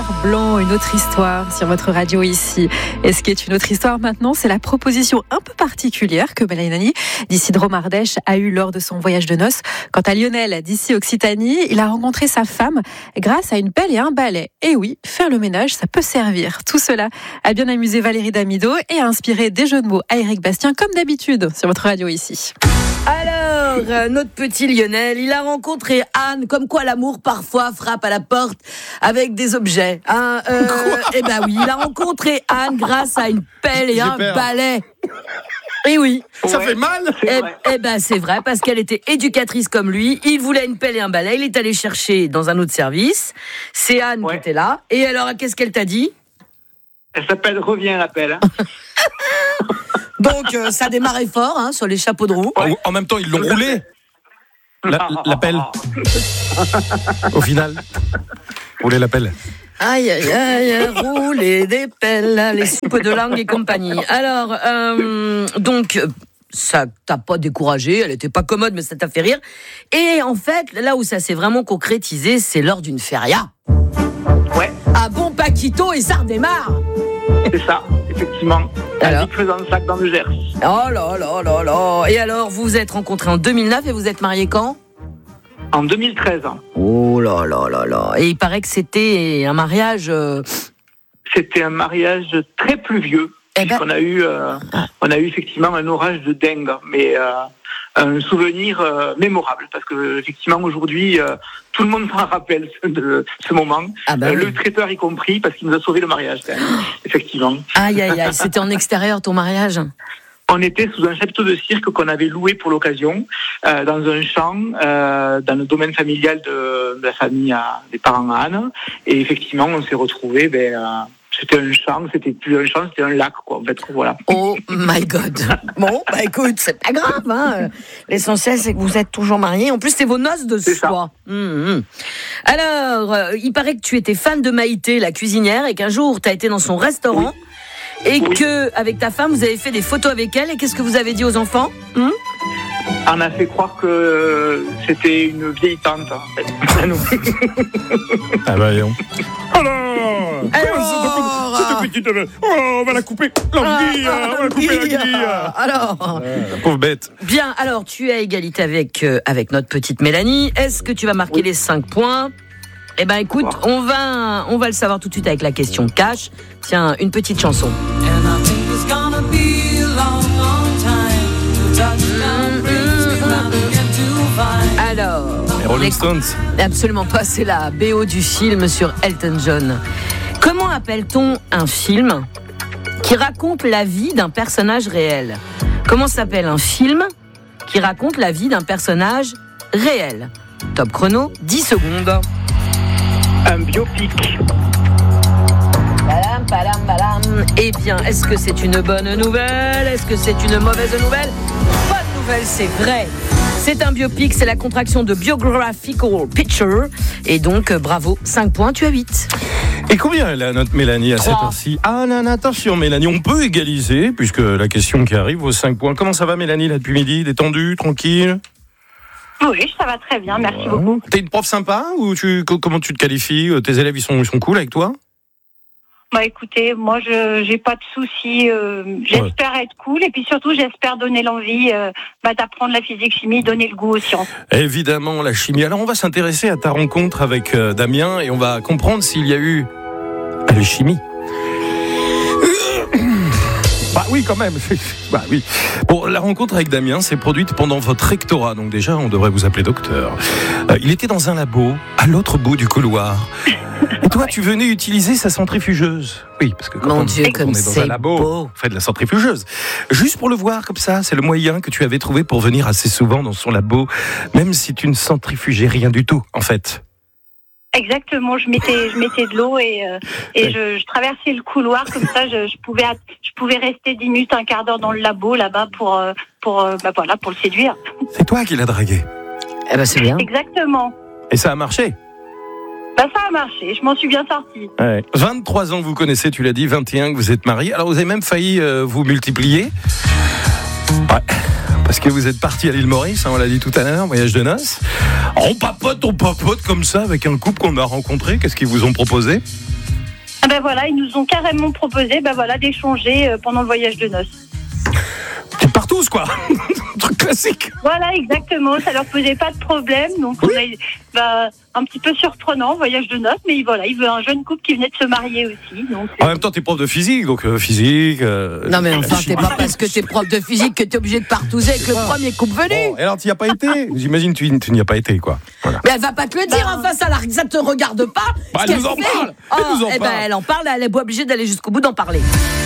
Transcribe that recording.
Blanc, une autre histoire sur votre radio ici. Et ce qui est une autre histoire maintenant, c'est la proposition un peu particulière que Mélanie d'ici Dromardèche a eue lors de son voyage de noces. Quant à Lionel d'ici Occitanie, il a rencontré sa femme grâce à une pelle et un balai. Et oui, faire le ménage, ça peut servir. Tout cela a bien amusé Valérie Damido et a inspiré des jeux de mots à Éric Bastien, comme d'habitude sur votre radio ici. Alors, notre petit Lionel, il a rencontré Anne, comme quoi l'amour parfois frappe à la porte avec des objets. Eh ben oui, il a rencontré Anne grâce à une pelle et un balai. Et oui. Ça fait mal. Eh ben c'est vrai, parce qu'elle était éducatrice comme lui. Il voulait une pelle et un balai. Il est allé chercher dans un autre service. C'est Anne qui était là. Et alors, qu'est-ce qu'elle t'a dit ? Elle s'appelle Reviens la pelle. Donc, ça démarrait fort sur les chapeaux de roue. En même temps, ils l'ont roulé. La pelle. Au final, rouler la pelle. Aïe, aïe, aïe, rouler des pelles, les soupes de langue et compagnie. Alors, donc, ça t'a pas découragé, elle était pas commode, mais ça t'a fait rire. Et en fait, là où ça s'est vraiment concrétisé, c'est lors d'une feria. Ouais. Ah bon, Paquito, et ça redémarre. C'est ça, effectivement. Alors faisant le sac dans le Gers. Oh là là là là. Et alors, vous vous êtes rencontrés en 2009 et vous êtes mariés quand ? En 2013. Oh là là là là. Et il paraît que c'était un mariage... C'était un mariage très pluvieux. On a eu effectivement un orage de dingue, mais un souvenir mémorable, parce que effectivement aujourd'hui tout le monde s'en rappelle de ce moment, le traiteur y compris, parce qu'il nous a sauvé le mariage quand même. Effectivement. Aïe aïe aïe, c'était en extérieur ton mariage ? On était sous un chapiteau de cirque qu'on avait loué pour l'occasion, dans un champ, dans le domaine familial de la famille des parents à Anne, et effectivement on s'est retrouvés. C'était un champ, c'était plus un champ, c'était un lac, quoi, en fait, voilà. Oh my God. Bon, écoute, c'est pas grave, L'essentiel, c'est que vous êtes toujours mariés. En plus, c'est vos noces de soie. Alors, il paraît que tu étais fan de Maïté, la cuisinière, et qu'un jour, tu as été dans son restaurant, et que, avec ta femme, vous avez fait des photos avec elle, et qu'est-ce que vous avez dit aux enfants ? On a fait croire que c'était une vieille tante, en fait. Ah bah, non. Alors, cette petite... on va la couper. L'anguille, on va la couper l'anguille. Alors, la pauvre bête. Bien, alors, tu es à égalité avec notre petite Mélanie. Est-ce que tu vas marquer les 5 points ? Eh ben, écoute, on va le savoir tout de suite avec la question cash. Tiens, une petite chanson. Alors, les Rolling Stones. Absolument pas, c'est la BO du film sur Elton John. Comment appelle-t-on un film qui raconte la vie d'un personnage réel ? Comment s'appelle un film qui raconte la vie d'un personnage réel ? Top chrono, 10 secondes. Un biopic. Eh bien, est-ce que c'est une bonne nouvelle ? Est-ce que c'est une mauvaise nouvelle ? Bonne nouvelle, c'est vrai. C'est un biopic, c'est la contraction de biographical picture. Et donc, bravo, 5 points, tu as 8. Et combien elle a notre Mélanie à cette heure-ci ? Ah non, attention Mélanie, on peut égaliser, puisque la question qui arrive vaut 5 points. Comment ça va Mélanie, là, depuis midi ? Détendue, tranquille ? Oui, ça va très bien, merci beaucoup. T'es une prof sympa ou comment tu te qualifies ? Tes élèves, ils sont cool avec toi ? Écoutez, moi, j'ai pas de soucis. J'espère être cool et puis surtout, j'espère donner l'envie d'apprendre la physique-chimie, donner le goût aux sciences. Évidemment, la chimie. Alors, on va s'intéresser à ta rencontre avec Damien et on va comprendre s'il y a eu alchimie. Bah oui, quand même. Bah oui. Bon, la rencontre avec Damien s'est produite pendant votre rectorat, donc déjà, on devrait vous appeler docteur. Il était dans un labo, à l'autre bout du couloir. Et toi, tu venais utiliser sa centrifugeuse. Oui, parce que quand on est dans un labo, on fait de la centrifugeuse. Juste pour le voir comme ça, c'est le moyen que tu avais trouvé pour venir assez souvent dans son labo, même si tu ne centrifugais rien du tout, en fait. Exactement, je mettais de l'eau et je traversais le couloir comme ça. Je pouvais rester 10 minutes, un quart d'heure dans le labo là-bas pour le séduire. C'est toi qui l'as dragué. Eh ben c'est bien. Exactement. Et ça a marché. Ça a marché, je m'en suis bien sortie. Ouais. 23 ans que vous connaissez, tu l'as dit, 21 que vous êtes mariés. Alors vous avez même failli vous multiplier. Ouais. Parce que vous êtes partis à l'île Maurice, on l'a dit tout à l'heure, voyage de noces. On papote comme ça avec un couple qu'on a rencontré. Qu'est-ce qu'ils vous ont proposé ? Ben voilà, ils nous ont carrément proposé d'échanger pendant le voyage de noces. C'est partout, quoi. Un truc classique. Voilà, exactement. Ça leur posait pas de problème. Donc, on a un petit peu surprenant, voyage de noces. Mais voilà, il veut un jeune couple qui venait de se marier aussi. Donc, en même temps, t'es prof de physique, donc physique. Non, mais enfin, t'es pas parce que t'es prof de physique que t'es obligé de partouzer avec le premier couple venu. Bon, et alors, tu n'y as pas été? J'imagine que tu n'y as pas été, quoi. Voilà. Mais elle va pas te le dire, enfin, ça te regarde pas. Elle nous en parle. Elle en parle, elle est pas obligée d'aller jusqu'au bout d'en parler.